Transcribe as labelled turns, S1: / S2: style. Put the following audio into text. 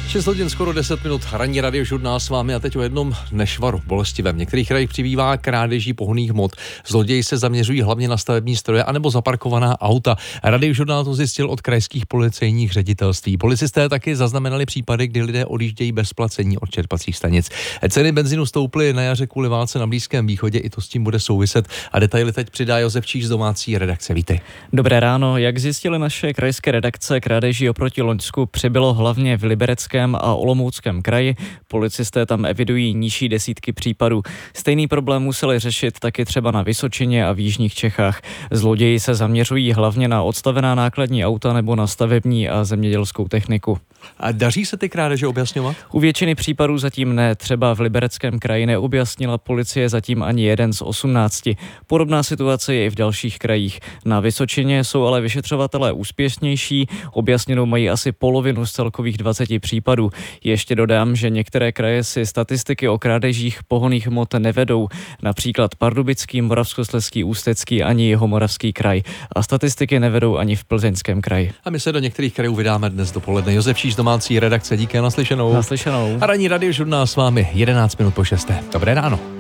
S1: 6 hodin, skoro 10 minut, ranní radiožurnál s vámi a teď o jednom nešvaru bolestivém. V některých krajích přibývá krádeží pohonných hmot. Zloději se zaměřují hlavně na stavební stroje anebo zaparkovaná auta. Radiožurnál to zjistil od krajských policejních ředitelství. Policisté taky zaznamenali případy, kdy lidé odjíždějí bez placení od čerpacích stanic. Ceny benzínu stouply na jaře kvůli válce na Blízkém východě, i to s tím bude souviset. A detaily teď přidá Josef Číš z domácí redakce. Vítej.
S2: Dobré ráno. Jak zjistily naše krajské redakce, krádeží oproti loňsku přibylo hlavně v Libereckém a Olomouckém kraji. Policisté tam evidují nižší desítky případů. Stejný problém museli řešit taky třeba na Vysočině a v jižních Čechách. Zloději se zaměřují hlavně na odstavená nákladní auta nebo na stavební a zemědělskou techniku.
S1: A daří se ty krádeže objasňovat?
S2: U většiny případů zatím ne. Třeba v Libereckém kraji neobjasnila policie zatím ani jeden z 18. Podobná situace je i v dalších krajích. Na Vysočině jsou ale vyšetřovatelé úspěšnější. Objasněnou mají asi polovinu z celkových 20 případů. Ještě dodám, že některé kraje si statistiky o krádežích pohonných hmot nevedou. Například Pardubický, Moravskoslezský, Ústecký ani Jihomoravský kraj. A statistiky nevedou ani v Plzeňském kraji.
S1: A my se do některých krajů vydáme dnes dopoledne. Josef Číš z domácí redakce, díky, naslyšenou.
S2: Naslyšenou.
S1: A ranní radiožurnál s vámi 11 minut po 6. Dobré ráno.